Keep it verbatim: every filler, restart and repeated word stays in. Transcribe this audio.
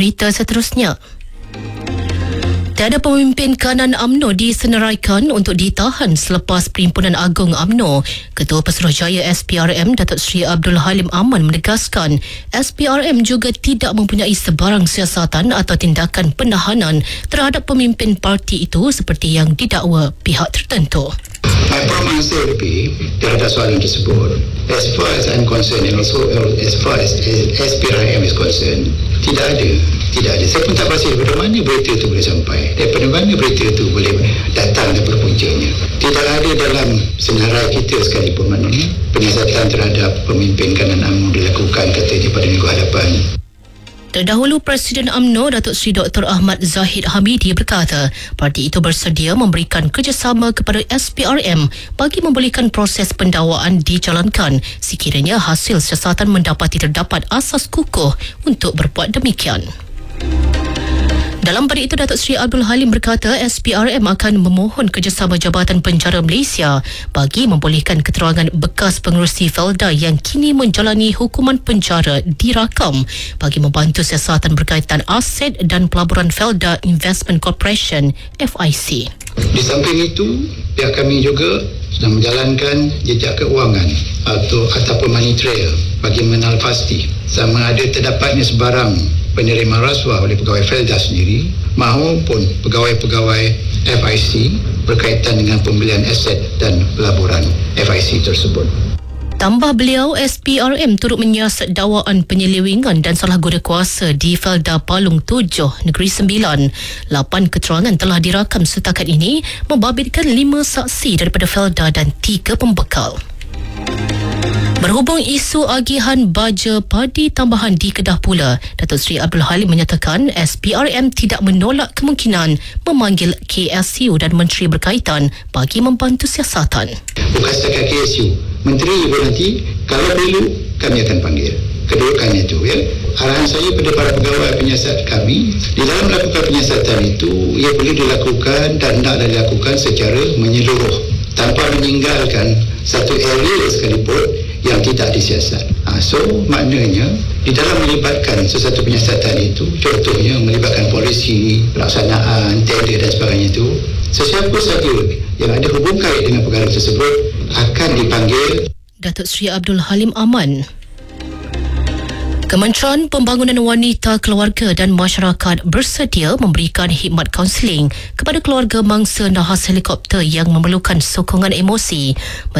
Berita seterusnya. Tiada pemimpin kanan U M N O disenaraikan untuk ditahan selepas Perhimpunan Agung U M N O. Ketua Pesuruhjaya S P R M Datuk Seri Abdul Halim Aman menegaskan S P R M juga tidak mempunyai sebarang siasatan atau tindakan penahanan terhadap pemimpin parti itu seperti yang didakwa pihak tertentu. My proper answer would be terhadap soalan tersebut, as far as I'm concerned and also as far as S P R M is concerned, tidak ada, tidak ada. Saya pun tak pasti daripada mana berita itu boleh sampai, daripada mana berita itu boleh datang dan berpuncanya. Tidak ada dalam senarai kita sekalipun maknanya penyiasatan terhadap pemimpin kanan U M N O dilakukan katanya pada minggu hadapan. Terdahulu Presiden U M N O Datuk Seri Doktor Ahmad Zahid Hamidi berkata parti itu bersedia memberikan kerjasama kepada S P R M bagi membolehkan proses pendakwaan dijalankan sekiranya hasil siasatan mendapati terdapat asas kukuh untuk berbuat demikian. Dalam pada itu, Datuk Seri Abdul Halim berkata S P R M akan memohon kerjasama Jabatan Penjara Malaysia bagi membolehkan keterangan bekas pengerusi Felda yang kini menjalani hukuman penjara dirakam bagi membantu siasatan berkaitan aset dan pelaburan Felda Investment Corporation F I C. Di samping itu, pihak kami juga sedang menjalankan jejak keuangan atau ataupun money trail bagi mengenal pasti sama ada terdapatnya sebarang penerima rasuah oleh pegawai Felda sendiri maupun pegawai-pegawai F I C berkaitan dengan pembelian aset dan pelaburan F I C tersebut. Tambah beliau, S P R M turut menyiasat dakwaan penyelewengan dan salah guna kuasa di Felda Palung tujuh, Negeri Sembilan. Lapan keterangan telah dirakam setakat ini membabitkan lima saksi daripada Felda dan tiga pembekal. Berhubung isu agihan baja padi tambahan di Kedah pula, Datuk Seri Abdul Halim menyatakan S P R M tidak menolak kemungkinan memanggil K S U dan menteri berkaitan bagi membantu siasatan. Bukan setakat K S U, menteri pun nanti kalau perlu kami akan panggil. Kedudukan itu ya. Arahan saya pada para pegawai penyiasat kami di dalam melakukan penyiasatan itu ia boleh dilakukan dan hendaklah dilakukan secara menyeluruh tanpa meninggalkan satu area sekalipun yang tidak disiasat. Ha, so maknanya di dalam melibatkan sesuatu penyiasatan itu, contohnya melibatkan polisi, pelaksanaan, tender dan sebagainya itu, sesiapa saja yang ada hubung kait dengan perkara tersebut akan dipanggil. Datuk Seri Abdul Halim Aman. Kementerian Pembangunan Wanita, Keluarga dan Masyarakat bersedia memberikan khidmat kaunseling kepada keluarga mangsa nahas helikopter yang memerlukan sokongan emosi.